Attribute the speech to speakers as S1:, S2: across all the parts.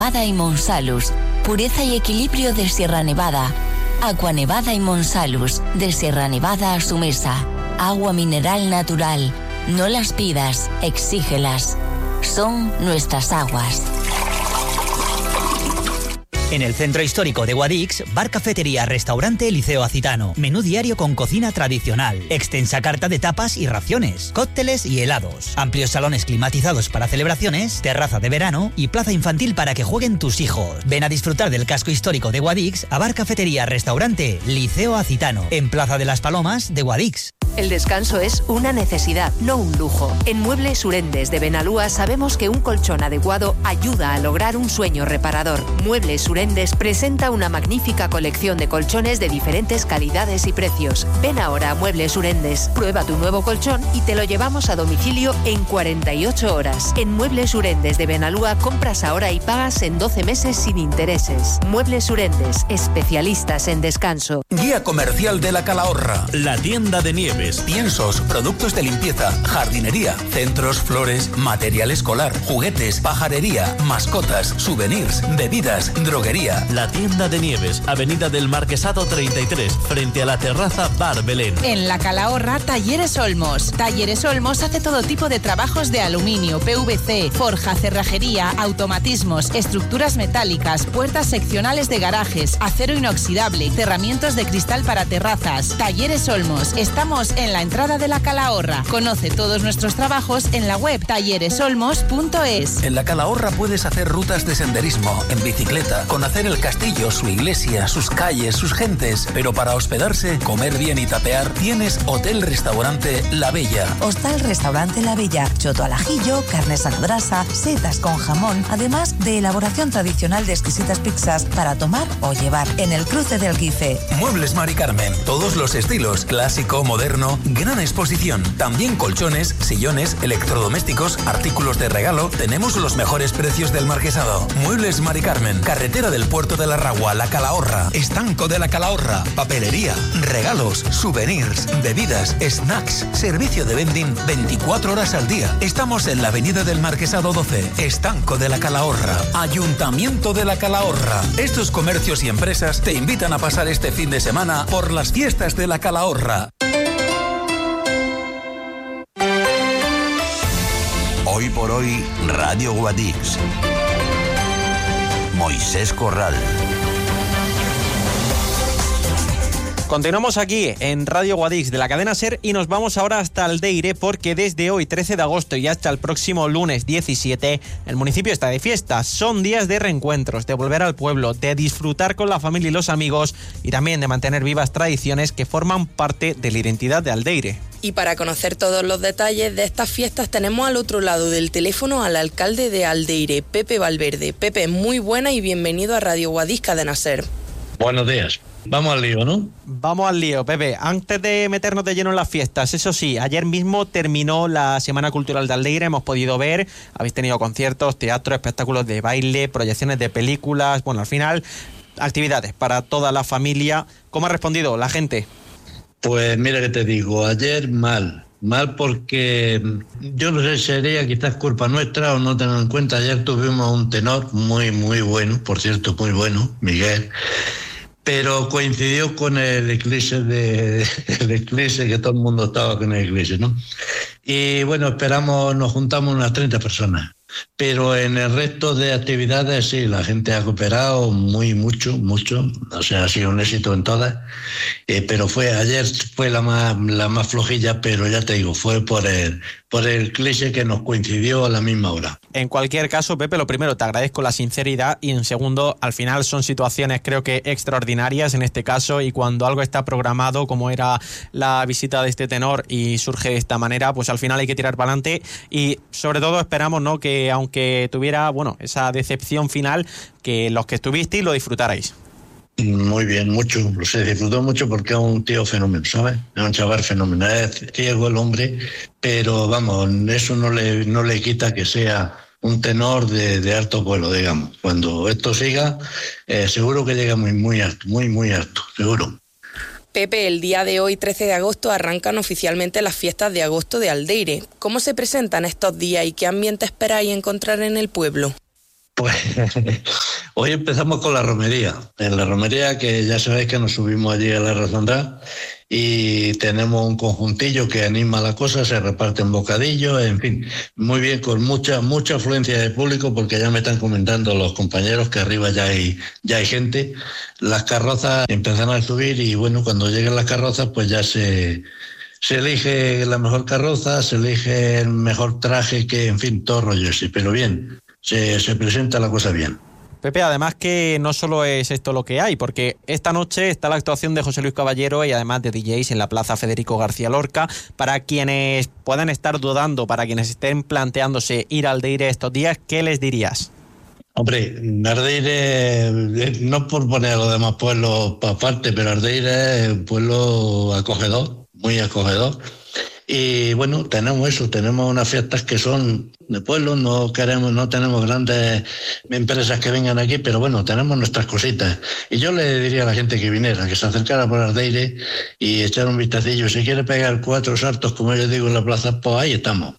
S1: Nevada y Monsalus, pureza y equilibrio de Sierra Nevada. Agua Nevada y Monsalus, de Sierra Nevada a su mesa. Agua mineral natural. No las pidas, exígelas. Son nuestras aguas.
S2: En el centro histórico de Guadix, bar, cafetería, restaurante Liceo Acitano. Menú diario con cocina tradicional. Extensa carta de tapas y raciones. Cócteles y helados. Amplios salones climatizados para celebraciones. Terraza de verano y plaza infantil para que jueguen tus hijos. Ven a disfrutar del casco histórico de Guadix a bar, cafetería, restaurante Liceo Acitano. En Plaza de las Palomas de Guadix.
S3: El descanso es una necesidad, no un lujo. En Muebles Urendes de Benalúa sabemos que un colchón adecuado ayuda a lograr un sueño reparador. Muebles Urendes presenta una magnífica colección de colchones de diferentes calidades y precios. Ven ahora a Muebles Urendes, prueba tu nuevo colchón y te lo llevamos a domicilio en 48 horas. En Muebles Urendes de Benalúa compras ahora y pagas en 12 meses sin intereses. Muebles Urendes, especialistas en descanso.
S4: Guía comercial de La Calahorra. La tienda de nieve. Piensos, productos de limpieza, jardinería, centros, flores, material escolar, juguetes, pajarería, mascotas, souvenirs, bebidas, droguería. La tienda de Nieves, Avenida del Marquesado 33, frente a la terraza Bar Belén.
S5: En La Calahorra, Talleres Olmos. Talleres Olmos hace todo tipo de trabajos de aluminio, PVC, forja, cerrajería, automatismos, estructuras metálicas, puertas seccionales de garajes, acero inoxidable, cerramientos de cristal para terrazas. Talleres Olmos. Estamos en la entrada de La Calahorra. Conoce todos nuestros trabajos en la web talleresolmos.es.
S4: En La Calahorra puedes hacer rutas de senderismo, en bicicleta, conocer el castillo, su iglesia, sus calles, sus gentes. Pero para hospedarse, comer bien y tapear, tienes Hotel-Restaurante La Bella.
S6: Hostal-Restaurante La Bella. Choto al ajillo, carnes a la brasa, setas con jamón, además de elaboración tradicional de exquisitas pizzas para tomar o llevar. En el cruce del Guife.
S4: Muebles Mari Carmen. Todos los estilos. Clásico, moderno. Gran exposición. También colchones, sillones, electrodomésticos, artículos de regalo. Tenemos los mejores precios del Marquesado. Muebles Mari Carmen. Carretera del Puerto de la Ragua, La Calahorra. Estanco de La Calahorra. Papelería, regalos, souvenirs, bebidas, snacks. Servicio de vending 24 horas al día. Estamos en la Avenida del Marquesado 12. Estanco de La Calahorra. Ayuntamiento de La Calahorra. Estos comercios y empresas te invitan a pasar este fin de semana por las fiestas de La Calahorra.
S7: Hoy por hoy, Radio Guadix. Moisés Corral.
S8: Continuamos aquí en Radio Guadix de la cadena SER y nos vamos ahora hasta Aldeire porque desde hoy 13 de agosto y hasta el próximo lunes 17 el municipio está de fiesta. Son días de reencuentros, de volver al pueblo, de disfrutar con la familia y los amigos y también de mantener vivas tradiciones que forman parte de la identidad de Aldeire.
S9: Y para conocer todos los detalles de estas fiestas tenemos al otro lado del teléfono al alcalde de Aldeire, Pepe Valverde. Pepe, muy buena y bienvenido a Radio Guadix Cadena SER.
S10: Buenos días. Vamos al lío, ¿no?
S8: Vamos al lío, Pepe. Antes de meternos de lleno en las fiestas, eso sí, ayer mismo terminó la Semana Cultural de Aldeire, hemos podido ver, habéis tenido conciertos, teatro, espectáculos de baile, proyecciones de películas, bueno, al final, actividades para toda la familia. ¿Cómo ha respondido la gente?
S10: Pues mira que te digo, ayer mal porque yo no sé si sería quizás culpa nuestra o no tener en cuenta, ayer tuvimos un tenor muy bueno, por cierto, muy bueno, Miguel, pero coincidió con el eclipse que todo el mundo estaba con el eclipse, ¿no? Y bueno, nos juntamos unas 30 personas. Pero en el resto de actividades sí, la gente ha cooperado mucho, o sea, ha sido un éxito en todas, pero ayer fue la más flojilla, pero ya te digo, fue por el cliché que nos coincidió a la misma hora.
S8: En cualquier caso, Pepe, lo primero, te agradezco la sinceridad y en segundo, al final son situaciones creo que extraordinarias en este caso y cuando algo está programado, como era la visita de este tenor y surge de esta manera, pues al final hay que tirar para adelante y sobre todo esperamos, ¿no?, que aunque tuviera, esa decepción final, que los que estuvisteis lo disfrutarais.
S10: Muy bien, mucho, se disfrutó mucho porque es un tío fenómeno, ¿sabes? Es un chaval fenomenal, es ciego el hombre, pero vamos, eso no le quita que sea un tenor de alto vuelo, digamos. Cuando esto siga, seguro que llega muy alto, muy alto, seguro.
S9: Pepe, el día de hoy, 13 de agosto, arrancan oficialmente las fiestas de agosto de Aldeire. ¿Cómo se presentan estos días y qué ambiente esperáis encontrar en el pueblo?
S10: Pues hoy empezamos con la romería. En la romería, que ya sabéis que nos subimos allí a la Razandá y tenemos un conjuntillo que anima la cosa, se reparten bocadillos, en fin, muy bien, con mucha afluencia de público, porque ya me están comentando los compañeros que arriba ya hay gente. Las carrozas empiezan a subir y bueno, cuando lleguen las carrozas pues ya se elige la mejor carroza, se elige el mejor traje, que en fin, todo rollo así, pero bien, se presenta la cosa bien.
S8: Pepe, además que no solo es esto lo que hay, porque esta noche está la actuación de José Luis Caballero y además de DJs en la Plaza Federico García Lorca. Para quienes puedan estar dudando, para quienes estén planteándose ir a Aldeire estos días, ¿qué les dirías?
S10: Hombre, Aldeire, no por poner a los demás pueblos aparte, pero Aldeire es un pueblo acogedor, muy acogedor. Y bueno, tenemos unas fiestas que son de pueblo, no tenemos grandes empresas que vengan aquí, pero bueno, tenemos nuestras cositas. Y yo le diría a la gente que viniera, que se acercara por Aldeire y echar un vistacillo. Si quiere pegar 4 saltos, como yo digo, en la plaza, pues ahí estamos.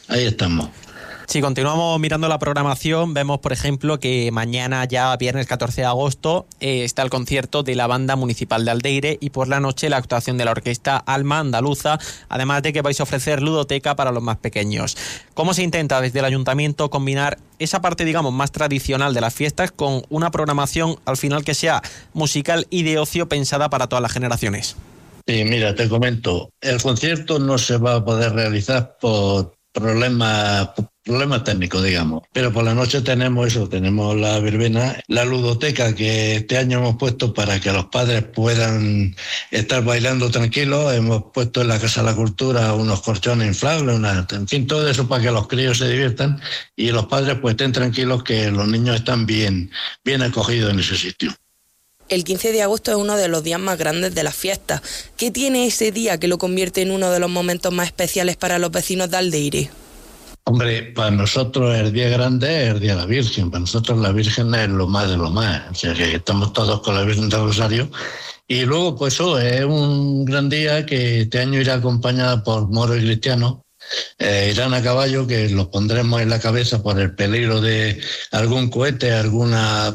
S8: Si continuamos mirando la programación, vemos, por ejemplo, que mañana, ya viernes 14 de agosto, está el concierto de la Banda Municipal de Aldeire y por la noche la actuación de la Orquesta Alma Andaluza, además de que vais a ofrecer ludoteca para los más pequeños. ¿Cómo se intenta desde el Ayuntamiento combinar esa parte, digamos, más tradicional de las fiestas con una programación, al final, que sea musical y de ocio pensada para todas las generaciones?
S10: Sí, mira, te comento, el concierto no se va a poder realizar por problemas técnicos, digamos. Pero por la noche tenemos la verbena, la ludoteca que este año hemos puesto para que los padres puedan estar bailando tranquilos. Hemos puesto en la Casa de la Cultura unos colchones inflables, en fin, todo eso para que los críos se diviertan y los padres pues estén tranquilos que los niños están bien acogidos en ese sitio.
S9: El 15 de agosto es uno de los días más grandes de las fiestas. ¿Qué tiene ese día que lo convierte en uno de los momentos más especiales para los vecinos de Aldeire?
S10: Hombre, para nosotros el día grande es el Día de la Virgen. Para nosotros la Virgen es lo más de lo más. O sea, que estamos todos con la Virgen del Rosario. Y luego, pues es un gran día que este año irá acompañada por moros y cristianos. Irán a caballo, que los pondremos en la cabeza por el peligro de algún cohete, algún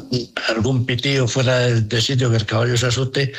S10: pitío fuera de sitio, que el caballo se asuste.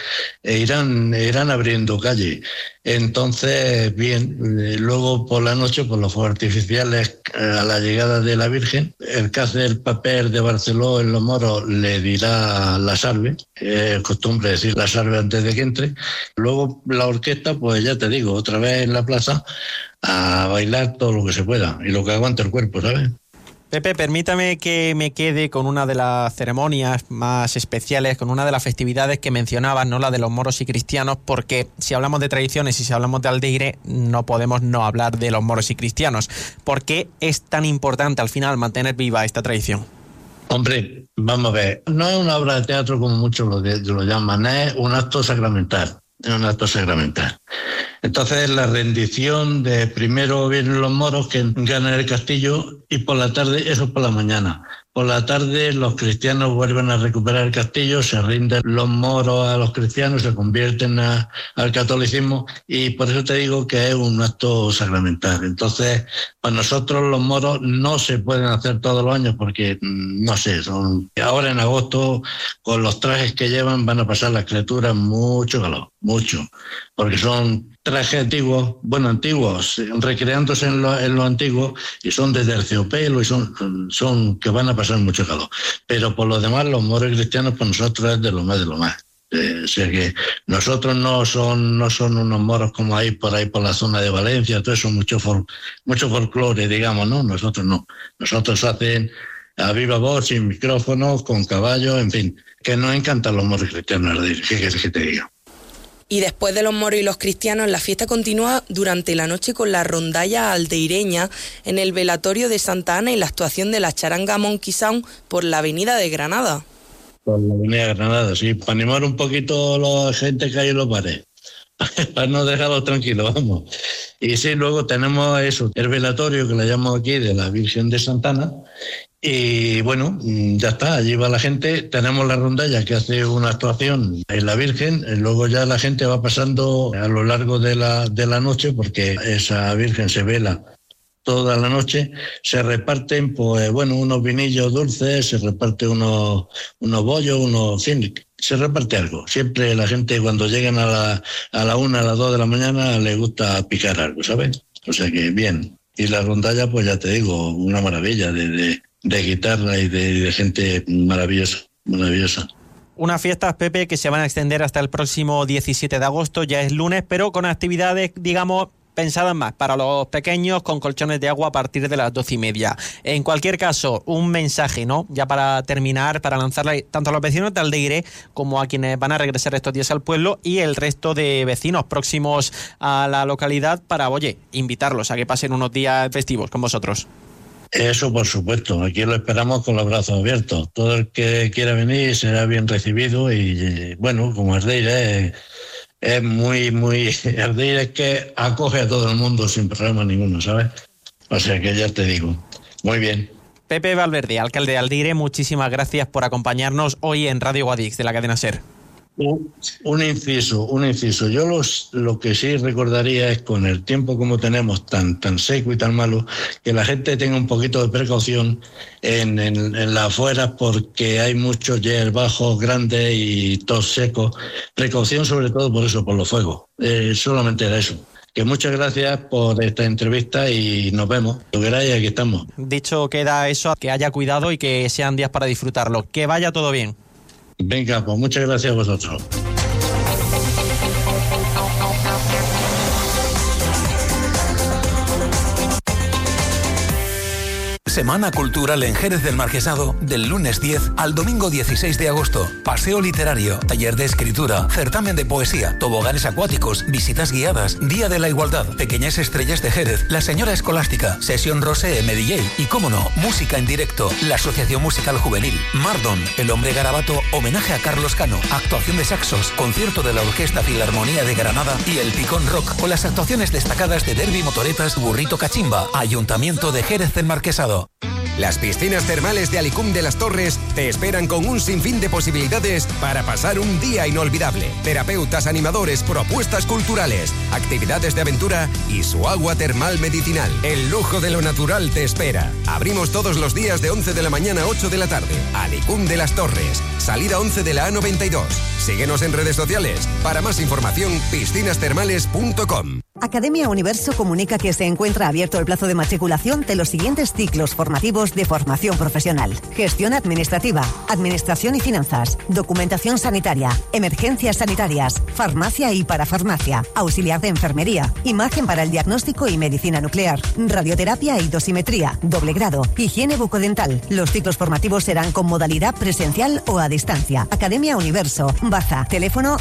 S10: Irán abriendo calle. Entonces, bien, luego por la noche, por los fuegos artificiales a la llegada de la Virgen, el que hace el papel de Barceló en los moros le dirá la salve, es costumbre decir la salve antes de que entre. Luego la orquesta, pues ya te digo, otra vez en la plaza, a bailar todo lo que se pueda y lo que aguante el cuerpo, ¿sabes?
S8: Pepe, permítame que me quede con una de las ceremonias más especiales, con una de las festividades que mencionabas, no la de los moros y cristianos, porque si hablamos de tradiciones y si hablamos de Aldeire, no podemos no hablar de los moros y cristianos. ¿Por qué es tan importante al final mantener viva esta tradición?
S10: Hombre, vamos a ver, no es una obra de teatro como muchos lo llaman, es un acto sacramental. Entonces la rendición de primero vienen los moros que ganan el castillo y por la tarde, eso por la mañana. Por la tarde los cristianos vuelven a recuperar el castillo, se rinden los moros a los cristianos, se convierten al catolicismo y por eso te digo que es un acto sacramental. Entonces, para nosotros los moros no se pueden hacer todos los años porque, no sé, ahora en agosto con los trajes que llevan van a pasar las criaturas mucho calor, mucho, porque son trajes antiguos, recreándose en lo antiguo y son de terciopelo y son que van a pasar mucho calor. Pero por lo demás, los moros cristianos para nosotros es de lo más de lo más. O sea que nosotros no son unos moros como hay por la zona de Valencia, todo eso, mucho folclore, digamos, ¿no? Nosotros no. Nosotros hacen a viva voz, sin micrófono, con caballo, en fin, que nos encantan los moros cristianos, ¿qué quieres que te diga?
S9: Y después de los moros y los cristianos, la fiesta continúa durante la noche con la rondalla aldeireña en el velatorio de Santa Ana y la actuación de la charanga Monkey Sound por la avenida de Granada.
S10: Por la avenida de Granada, sí, para animar un poquito a la gente que hay en los bares, para no dejarlos tranquilos, vamos. Y sí, luego tenemos el velatorio que le llamamos aquí de la Virgen de Santa Ana. Y bueno, ya está, allí va la gente, tenemos la rondalla que hace una actuación en la Virgen, luego ya la gente va pasando a lo largo de la noche porque esa Virgen se vela toda la noche, se reparten, pues bueno, unos vinillos dulces, se reparte unos bollos, se reparte algo. Siempre la gente cuando llegan a la 1, a las 2 de la mañana le gusta picar algo, ¿sabes? O sea que bien. Y la rondalla, pues ya te digo, una maravilla de guitarra y de gente maravillosa.
S8: Unas fiestas, Pepe, que se van a extender hasta el próximo 17 de agosto, ya es lunes, pero con actividades, digamos, pensadas más para los pequeños, con colchones de agua a partir de las 12:30. En cualquier caso, un mensaje, ¿no? Ya para terminar, para lanzarle tanto a los vecinos de Aldeire como a quienes van a regresar estos días al pueblo y el resto de vecinos próximos a la localidad para, invitarlos a que pasen unos días festivos con vosotros.
S10: Eso por supuesto, aquí lo esperamos con los brazos abiertos. Todo el que quiera venir será bien recibido y bueno, como Aldeire es muy, Aldeire es que acoge a todo el mundo sin problema ninguno, ¿sabes? O sea que ya te digo, muy bien.
S8: Pepe Valverde, alcalde de Aldeire, muchísimas gracias por acompañarnos hoy en Radio Guadix de la cadena SER.
S10: Un inciso. Yo lo que sí recordaría es, con el tiempo como tenemos tan seco y tan malo, que la gente tenga un poquito de precaución en las afueras, porque hay muchos hierbajos grandes y todos secos. Precaución sobre todo por eso, por los fuegos. Solamente era eso. Que muchas gracias por esta entrevista y nos vemos. Lo que queráis, aquí estamos.
S8: Dicho queda eso, que haya cuidado y que sean días para disfrutarlo. Que vaya todo bien.
S10: Venga, pues muchas gracias a vosotros.
S4: Semana Cultural en Jerez del Marquesado, del lunes 10 al domingo 16 de agosto. Paseo literario, taller de escritura, certamen de poesía, toboganes acuáticos, visitas guiadas, Día de la Igualdad, pequeñas estrellas de Jerez, la señora escolástica, sesión Rosé MDJ y, cómo no, música en directo, la Asociación Musical Juvenil, Mardon, El Hombre Garabato, homenaje a Carlos Cano, actuación de saxos, concierto de la Orquesta Filarmonía de Granada y el Picón Rock, con las actuaciones destacadas de Derby Motoretas, Burrito Cachimba, Ayuntamiento de Jerez del Marquesado.
S11: Las piscinas termales de Alicum de las Torres te esperan con un sinfín de posibilidades para pasar un día inolvidable. Terapeutas, animadores, propuestas culturales, actividades de aventura y su agua termal medicinal. El lujo de lo natural te espera. Abrimos todos los días de 11 de la mañana a 8 de la tarde. Alicum de las Torres, salida 11 de la A92. Síguenos en redes sociales. Para más información, piscinastermales.com.
S12: Academia Universo comunica que se encuentra abierto el plazo de matriculación de los siguientes ciclos formativos de formación profesional: gestión administrativa, administración y finanzas, documentación sanitaria, emergencias sanitarias, farmacia y parafarmacia, auxiliar de enfermería, imagen para el diagnóstico y medicina nuclear, radioterapia y dosimetría, doble grado, higiene bucodental. Los ciclos formativos serán con modalidad presencial o a distancia. Academia Universo, Baza, teléfono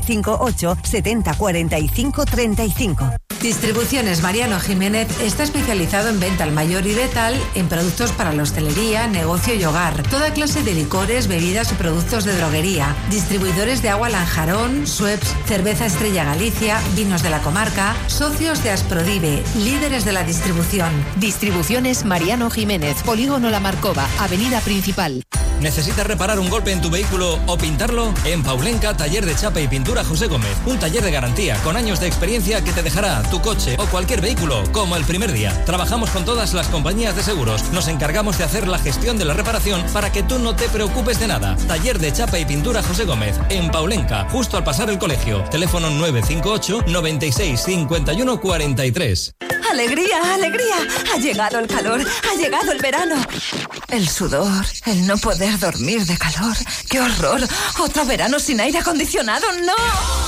S12: 958 70 45 35.
S3: Distribuciones Mariano Jiménez está especializado en venta al mayor y detal en productos para la hostelería, negocio y hogar. Toda clase de licores, bebidas y productos de droguería. Distribuidores de agua Lanjarón, Schweppes, cerveza Estrella Galicia, vinos de la comarca. Socios de Asprodive, líderes de la distribución.
S13: Distribuciones Mariano Jiménez, Polígono La Marcova, Avenida Principal.
S14: ¿Necesitas reparar un golpe en tu vehículo o pintarlo? En Paulenca, taller de chapa y pintura José Gómez. Un taller de garantía con años de experiencia que te dejará tu coche o cualquier vehículo como el primer día. Trabajamos con todas las compañías de seguros. Nos encargamos de hacer la gestión de la reparación para que tú no te preocupes de nada. Taller de chapa y pintura José Gómez. En Paulenca, justo al pasar el colegio. Teléfono 958 96 51 43.
S6: ¡Alegría, alegría! Ha llegado el calor, ha llegado el verano. El sudor, el no poder dormir de calor. ¡Qué horror! ¡Otro verano sin aire acondicionado! ¡No!